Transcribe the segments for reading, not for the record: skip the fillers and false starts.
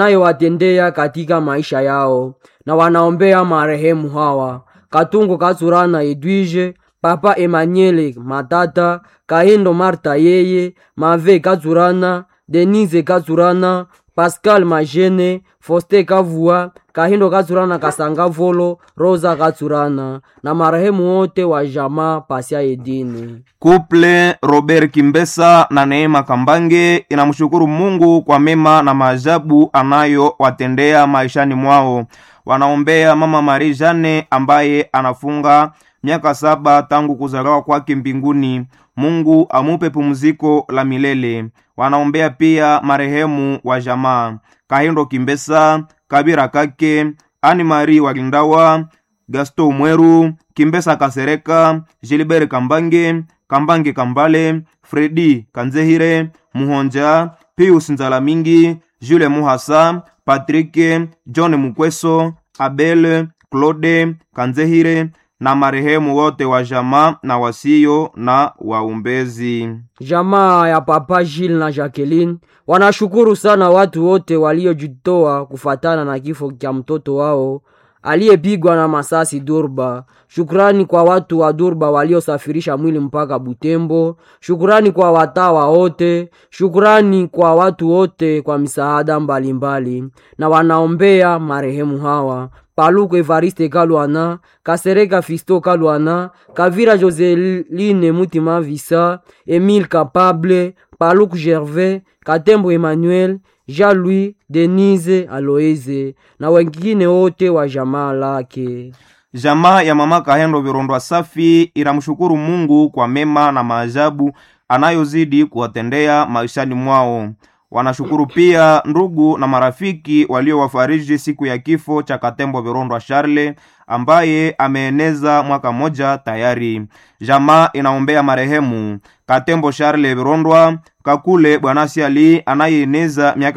nayo watendea katika maisha yao, na wanaombea marehemu hawa: Katungo Katsurana Edwige, Papa Emmanuel Matata, Kahindo Marta yeye, Mave Katsurana, Denise Katsurana, Pascal Majene, Foste Kavua, Kahindo Katsurana Kasangavolo, Rosa Katsurana, na marehemu wote wa jamaa Pasia Edini. Couple Robert Kimbesa na Neema Kambange inamshukuru Mungu kwa mema na maajabu anayo watendea maishani mwao. Wanaombea mama Marie Jane ambaye anafunga miaka 7 tangu kuzaliwa kwake mbinguni. Mungu amupe pumziko la milele. Wanaombea pia marehemu wa jamaa: Kahindo Kimbesa, Kabira Kake, Ani Marie Wagindawa, Gaston Mweru, Kimbesa Kasereka, Gilbert Kambange, Kambange Kambale, Fredi Kanzehire, Muhonja, Pius Nzalamingi, Jules Muhasa, Patrick, John Mukweso, Abel, Claude Kanzehire, na marehemu wote wa jamaa na wasio na waombezi. Jamaa ya Papa Gilles na Jacqueline wanashukuru sana watu wote waliojitoa kufatana na kifo cha mtoto wao aliyepigwa na masasi Durba. Shukrani kwa watu wa Durba waliosafirisha mwili mpaka Butembo. Shukrani kwa watawa wote. Shukrani kwa watu wote kwa misaada mbalimbali. Na wanaombea marehemu hawa: Paluku Evariste Kalwana, Kasereka Fisto Kalwana, Kavira Joseline Mutima Visa, Emile Capable, Paluku Gervais, Katembo Emmanuel, Jean-Louis, Denise Aloise, na wengine wote wa jamaa lake. Jamaa ya mama Kahendo Virondwa Safi inamshukuru Mungu kwa mema na maajabu anayozidi kuwatendea maishani mwao. Wanashukuru pia ndugu na marafiki waliowafariji siku ya kifo cha Katembo Virondwa Charles ambaye ameeneza mwaka moja tayari. Jamaa inaombea marehemu Katembo Charles Virondwa Kakule Bwanasi Ali anayeeneza miaka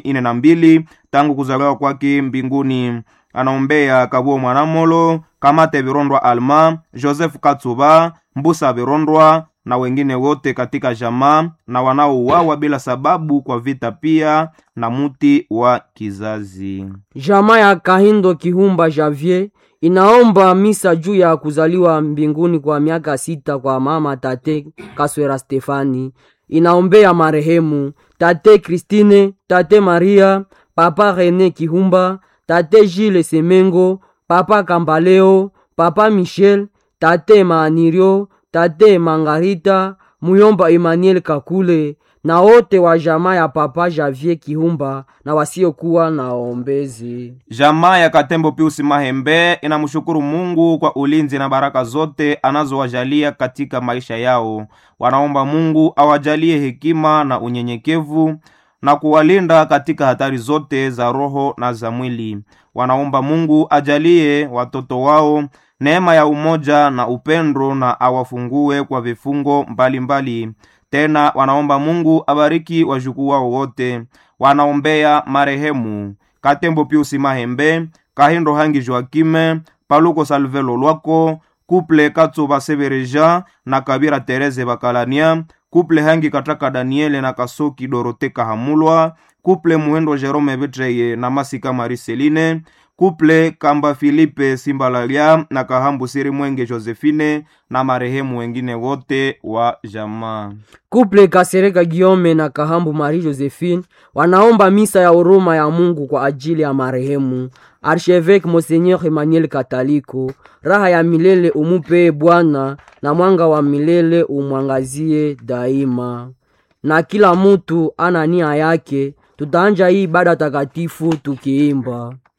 42 tangu kuzaliwa kwake mbinguni. Anaombea Kabuo Mwanamolo, Kamate Virondwa Alma, Joseph Katsuba, Mbusa Virondwa na wengine wote katika jamaa na wanaouawa bila sababu kwa vita pia na muti wa kizazi. Jamaa ya Kahindo Kihumba Javier inaomba misa juu ya kuzaliwa mbinguni kwa miaka 6 kwa mama Tate Kaswera Stefani. Inaombea marehemu Tate Christine, Tate Maria, Papa René Kihumba, Tate Gilles Semengo, Papa Kambaleo, Papa Michel, Tate Manirio, Tate Mangarita, Muyomba Emmanuel Kakule, na wote wa jamaa ya Papa Javier Kihumba na wasiokuwa na ombezi. Jamaa ya Katembo Pius Mahembe inamshukuru Mungu kwa ulinzi na baraka zote anazowajalia katika maisha yao. Wanaomba Mungu awajalie hekima na unyenyekevu na kuwalinda katika hatari zote za roho na za mwili. Wanaomba Mungu ajalie watoto wao neema ya umoja na upendo na awafungue kwa vifungo mbalimbali. Tena wanaomba Mungu abariki wajukuu wao wote. Wanaombea marehemu Katembo Pius Mahembe, Kahindo Hangi Joakime, Paluko Salvelo Lwako, Couple Katsuba Severeja na Kabira Tereze Bakalania, Couple Hangi Kataka Daniele na Kasoki Dorote Kahamulwa, Couple Muhendo Jerome Betreye na Masika Mariseline, Couple Kamba Philippe Simbalalia na Kahambu Siri Mwenge Josephine na marehemu wengine wote wa jamaa. Couple Kasereka Guillaume na Kahambu Marie Josephine wanaomba misa ya huruma ya Mungu kwa ajili ya marehemu Archevêque Monseigneur Emmanuel Kataliko. Raha ya milele umupe Bwana na mwanga wa milele umwangazie daima. Na kila mtu ana nia yake. Tutaanja hii ibada takatifu tukiimba.